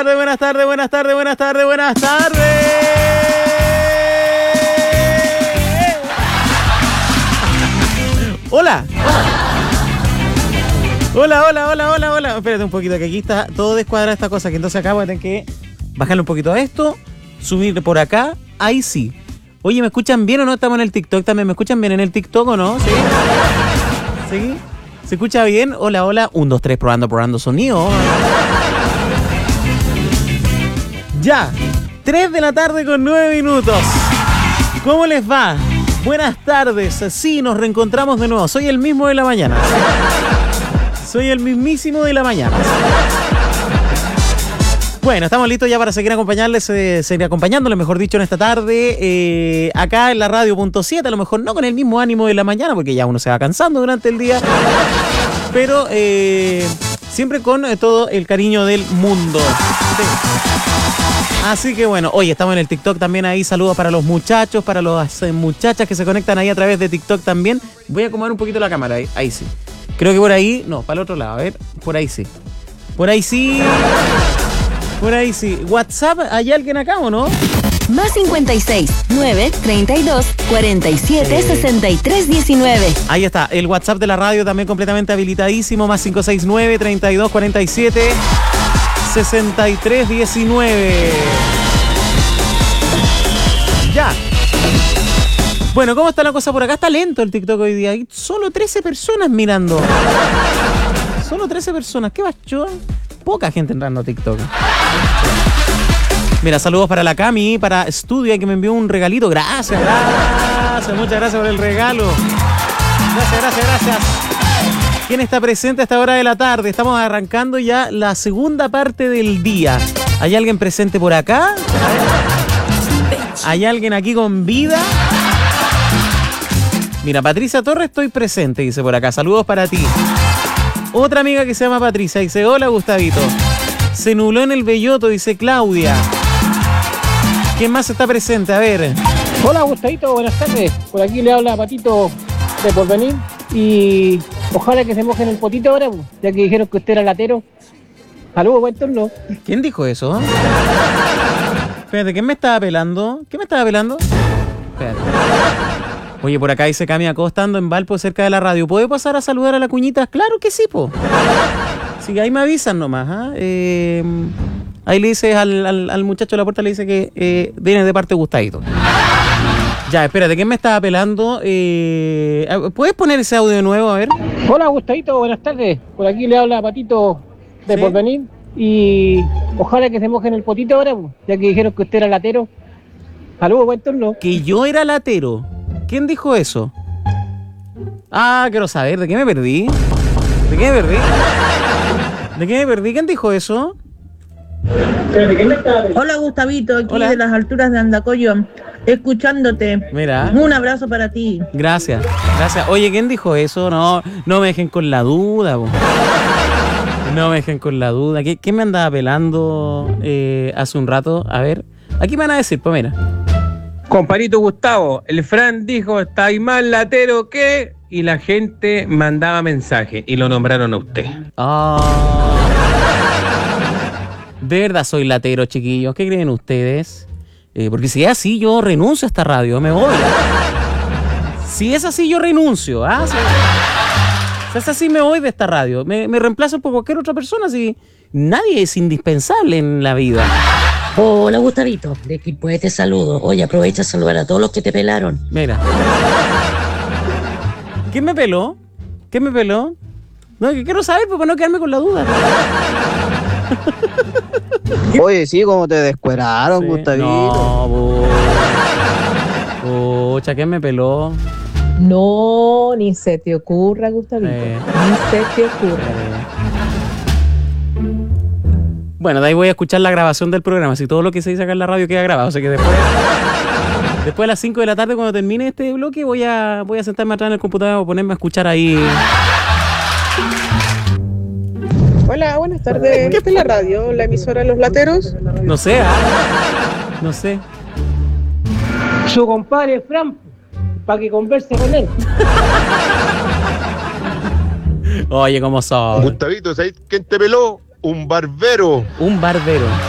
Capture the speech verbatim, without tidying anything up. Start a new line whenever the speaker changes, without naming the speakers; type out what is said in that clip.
tardes, buenas tardes, buenas tardes, buenas tardes, buenas tardes. Hola. Hola, hola, hola, hola, hola. Espérate un poquito, que aquí está todo descuadrada esta cosa, que entonces acá voy a tener que bajarle un poquito a esto, subir por acá, ahí sí. Oye, ¿me escuchan bien o no? Estamos en el TikTok también. ¿Me escuchan bien en el TikTok o no? ¿Sí? ¿Sí? ¿Se escucha bien? Hola, hola. Un, dos, tres, probando, probando sonido. Ya. tres de la tarde con nueve minutos. ¿Cómo les va? Buenas tardes. Sí, nos reencontramos de nuevo. Soy el mismo de la mañana. Soy el mismísimo de la mañana. Bueno, estamos listos ya para seguir acompañarles, eh, seguir acompañándoles, mejor dicho, en esta tarde, eh, acá en la radio punto siete, a lo mejor no con el mismo ánimo de la mañana, porque ya uno se va cansando durante el día, pero eh, siempre con eh, todo el cariño del mundo. Sí. Así que bueno, hoy estamos en el TikTok también ahí, saludos para los muchachos, para las eh, muchachas que se conectan ahí a través de TikTok también. Voy a acomodar un poquito la cámara, ahí, ahí sí. Creo que por ahí, no, para el otro lado, a ver, por ahí sí. Por ahí sí... Por ahí sí. WhatsApp, ¿hay alguien acá o no?
Más cincuenta y seis, nueve, treinta y dos, cuarenta y siete,
Eh.
sesenta y tres, diecinueve.
Ahí está, el WhatsApp de la radio también completamente habilitadísimo. Más cinco seis nueve, treinta y dos, cuarenta y siete, sesenta y tres, diecinueve. Ya. Bueno, ¿cómo está la cosa por acá? Está lento el TikTok hoy día. Hay solo trece personas mirando. Solo trece personas. ¿Qué bacho? Poca gente entrando a TikTok. Mira, saludos para la Cami, para Studia, que me envió un regalito. Gracias, gracias, muchas gracias por el regalo. Gracias, gracias, gracias. ¿Quién está presente a esta hora de la tarde? Estamos arrancando ya la segunda parte del día. ¿Hay alguien presente por acá? ¿Hay alguien aquí con vida? Mira, Patricia Torres, estoy presente, dice por acá. Saludos para ti. Otra amiga que se llama Patricia dice, hola Gustavito. Se nubló en el Belloto, dice Claudia. ¿Quién más está presente? A ver.
Hola Gustavito, buenas tardes. Por aquí le habla Patito de Porvenir. Y ojalá que se mojen el potito ahora, ya que dijeron que usted era latero. Saludos, buen turno.
¿Quién dijo eso? Espérate, ¿quién me estaba pelando? ¿Quién me estaba pelando? Espérate. Oye, por acá dice Cami Acosta, ando en Valpo cerca de la radio. ¿Puede pasar a saludar a la cuñita? Claro que sí, po. Sí, ahí me avisan nomás. ¿eh? Eh, ahí le dices al, al, al muchacho de la puerta, le dice que eh, viene de parte de Gustavito. Ya, espérate, ¿quién me estaba pelando? Eh, ¿Puedes poner ese audio de nuevo? A ver.
Hola Gustavito, buenas tardes. Por aquí le habla Patito de
¿Sí?
Porvenir. Y ojalá que se mojen el potito ahora, ya que dijeron que usted era latero. Saludos, buen turno.
Que yo era latero. ¿Quién dijo eso? Ah, quiero saber, ¿de qué me perdí? ¿De qué me perdí? ¿De qué me perdí? ¿Quién dijo eso?
Hola Gustavito, aquí
Hola.
de las alturas de Andacoyo, escuchándote.
Mira.
Un abrazo para ti.
Gracias, gracias. Oye, ¿quién dijo eso? No, no me dejen con la duda, po. No me dejen con la duda. ¿Qué, qué me andaba pelando eh, hace un rato? A ver, aquí me van a decir, pues mira.
Comparito Gustavo, el Fran dijo, está ahí más latero que... Y la gente mandaba mensaje y lo nombraron a usted.
Ah. De verdad soy latero, chiquillos. ¿Qué creen ustedes? Eh, porque si es así, yo renuncio a esta radio, me voy. Si es así, yo renuncio. ¿ah? Si, si es así, me voy de esta radio. Me, me reemplazo por cualquier otra persona. Si nadie es indispensable en la vida.
Hola Gustavito, de Equipo te saludo. Oye, aprovecha a saludar a todos los que te pelaron.
Mira. ¿Quién me peló? ¿Quién me peló? No, que quiero saber, pues, para no quedarme con la duda.
Oye, sí, como te descueraron,
Sí.
Gustavito.
No, pucha, ¿quién me peló?
No, ni se te ocurra, Gustavito.
Eh.
Ni se te ocurra.
Bueno, de ahí voy a escuchar la grabación del programa. Si todo lo que se dice acá en la radio queda grabado. O sea que después, después a las cinco de la tarde, cuando termine este bloque, voy a, voy a sentarme atrás en el computador y ponerme a escuchar ahí.
Hola, buenas tardes. ¿Qué es la radio? ¿La emisora de los lateros?
No sé, ¿ah? No sé.
Su compadre Fran, para que converse con él.
Oye, ¿cómo son?
Gustavito, ¿sabes quién te peló? Un barbero.
Un barbero.